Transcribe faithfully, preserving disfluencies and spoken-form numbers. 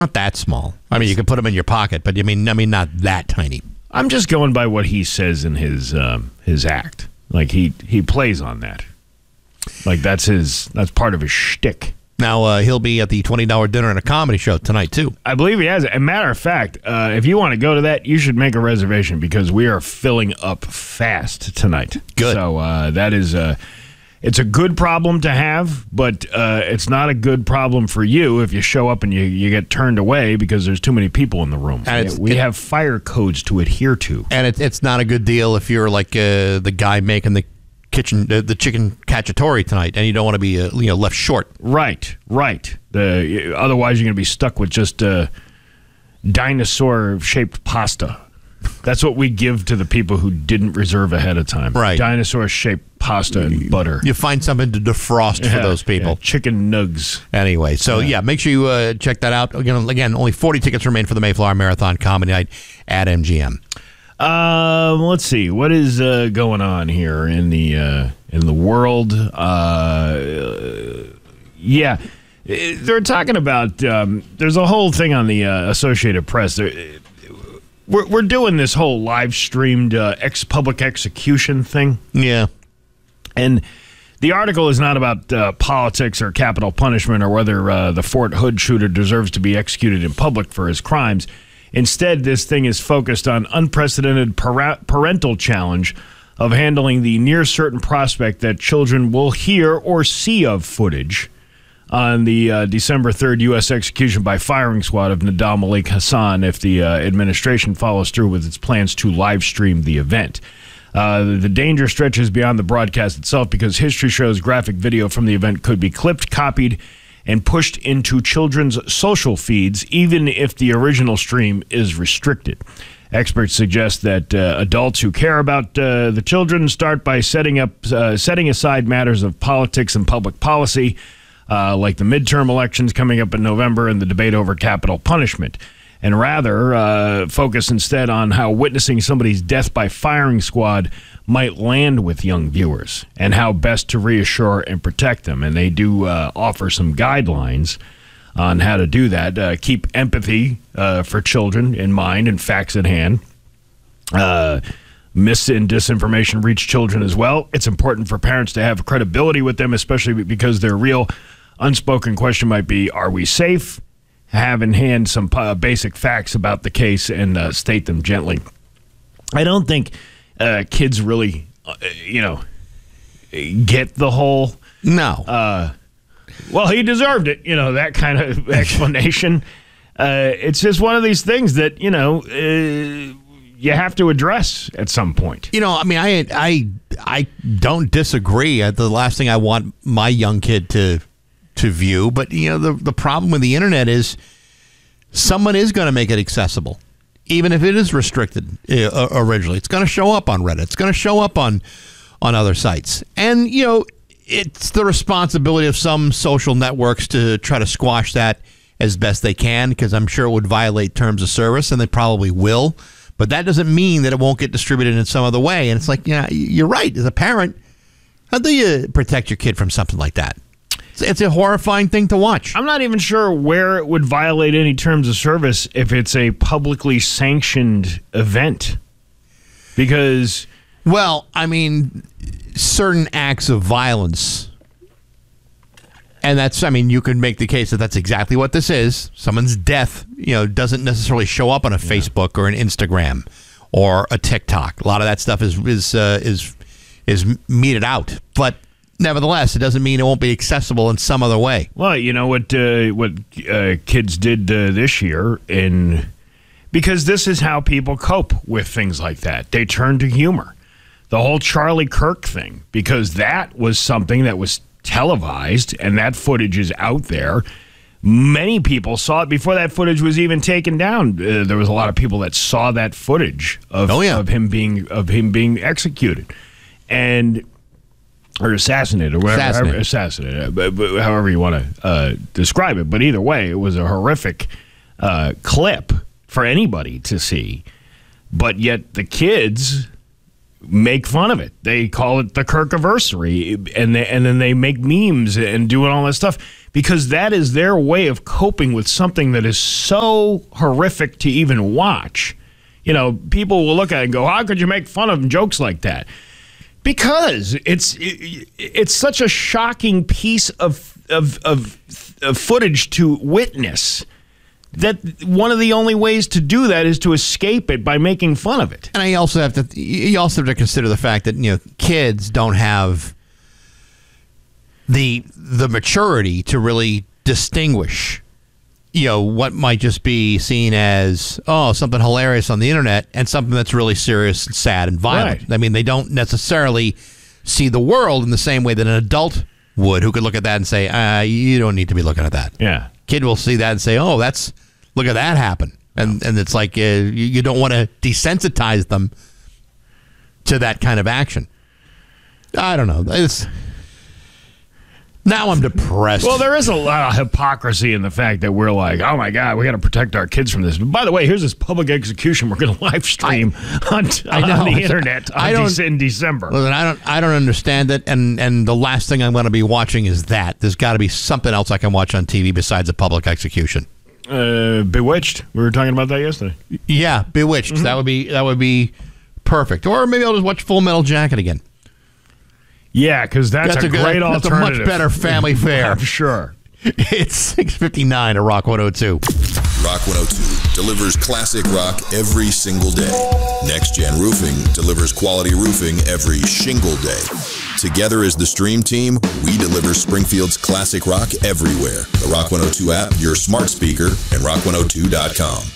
Not that small. I mean, you can put them in your pocket, but I mean, I mean, not that tiny. I'm just going by what he says in his um, his act. Like he he plays on that. Like that's his that's part of his shtick. Now uh, he'll be at the twenty dollar dinner and a comedy show tonight too. I believe he has. As a matter of fact, uh, if you want to go to that, you should make a reservation because we are filling up fast tonight. Good. So uh, that is a it's a good problem to have, but uh, it's not a good problem for you if you show up and you, you get turned away because there's too many people in the room. And it's, we it, have fire codes to adhere to, and it, it's not a good deal if you're like uh, the guy making the kitchen the, the chicken cacciatore tonight, and you don't want to be uh, you know left short. Right, right. The otherwise you're going to be stuck with just uh, dinosaur-shaped pasta. That's what we give to the people who didn't reserve ahead of time. Right, dinosaur-shaped pasta and butter. You find something to defrost yeah, for those people. Yeah, chicken nugs. Anyway, so yeah, yeah make sure you uh, check that out. Again, again, only forty tickets remain for the Mayflower Marathon Comedy Night at M G M. Um, let's see what is uh, going on here in the uh, in the world. Uh, yeah, they're talking about. Um, there's a whole thing on the uh, Associated Press. They're, we're we're doing this whole live streamed uh, ex public execution thing. Yeah, and the article is not about uh, politics or capital punishment or whether uh, the Fort Hood shooter deserves to be executed in public for his crimes. Instead, this thing is focused on unprecedented para- parental challenge of handling the near certain prospect that children will hear or see of footage on the uh, December third U S execution by firing squad of Nidal Malik Hassan if the uh, administration follows through with its plans to live stream the event. Uh, the danger stretches beyond the broadcast itself because history shows graphic video from the event could be clipped, copied, and pushed into children's social feeds, even if the original stream is restricted. Experts suggest that uh, adults who care about uh, the children start by setting up, uh, setting aside matters of politics and public policy, uh, like the midterm elections coming up in November and the debate over capital punishment, and rather uh, focus instead on how witnessing somebody's death by firing squad might land with young viewers and how best to reassure and protect them. And they do uh, offer some guidelines on how to do that. Uh, keep empathy uh, for children in mind and facts at hand. Uh, mis and disinformation reach children as well. It's important for parents to have credibility with them, especially because their real unspoken question might be, are we safe? Have in hand some uh, basic facts about the case and uh, state them gently. I don't think uh, kids really, uh, you know, get the whole... No. Uh, well, he deserved it, you know, that kind of explanation. Uh, it's just one of these things that, you know, uh, you have to address at some point. You know, I mean, I I I don't disagree. The last thing I want my young kid to to view, but you know, the the problem with the internet is someone is going to make it accessible, even if it is restricted uh, originally. It's going to show up on Reddit. It's going to show up on on other sites, and you know, it's the responsibility of some social networks to try to squash that as best they can, because I'm sure it would violate terms of service, and they probably will. But that doesn't mean that it won't get distributed in some other way. And it's like, yeah, you're right. As a parent, how do you protect your kid from something like that? It's, it's a horrifying thing to watch. I'm not even sure where it would violate any terms of service if it's a publicly sanctioned event. Because... Well, I mean, certain acts of violence... And that's, I mean, you could make the case that that's exactly what this is. Someone's death, you know, doesn't necessarily show up on a yeah. Facebook or an Instagram or a TikTok. A lot of that stuff is is uh, is is meted out, but nevertheless, it doesn't mean it won't be accessible in some other way. Well, you know what uh, what uh, kids did uh, this year, in because this is how people cope with things like that. They turn to humor. The whole Charlie Kirk thing, because that was something that was televised, and that footage is out there. Many people saw it before that footage was even taken down. Uh, there was a lot of people that saw that footage of, oh, yeah. of him being of him being executed, and or assassinated, or whatever, assassinated, assassinated but, but however you want to uh, describe it. But either way, it was a horrific uh, clip for anybody to see. But yet the kids make fun of it. They call it the Kirkiversary, and they, and then they make memes and doing all that stuff because that is their way of coping with something that is so horrific to even watch. You know, people will look at it and go, how could you make fun of jokes like that? Because it's it, it's such a shocking piece of, of, of, of footage to witness that one of the only ways to do that is to escape it by making fun of it. And I also have to you also have to consider the fact that, you know, kids don't have the the maturity to really distinguish, you know, what might just be seen as, oh, something hilarious on the internet and something that's really serious and sad and violent. Right. I mean, they don't necessarily see the world in the same way that an adult would, who could look at that and say, uh, you don't need to be looking at that. Yeah. Kid will see that and say, oh, that's, look at that happen. And and it's like uh, you, you don't want to desensitize them to that kind of action. I don't know. It's, now I'm depressed. Well, there is a lot of hypocrisy in the fact that we're like, oh, my God, we got to protect our kids from this. But by the way, here's this public execution we're going to live stream I, on, I know. on the internet I on don't, De- in December. Listen, I don't, I don't understand it, and, and the last thing I'm going to be watching is that. There's got to be something else I can watch on T V besides a public execution. Uh, Bewitched. We were talking about that yesterday. Yeah, Bewitched. Mm-hmm. That would be that would be perfect. Or maybe I'll just watch Full Metal Jacket again. Yeah, because that's, that's a, a great good, alternative. That's a much better family fare. I'm sure. It's six fifty-nine at Rock one oh two. Rock one oh two delivers classic rock every single day. Next Gen Roofing delivers quality roofing every shingle day. Together as the Stream Team, we deliver Springfield's classic rock everywhere. The Rock one oh two app, your smart speaker, and rock one oh two dot com.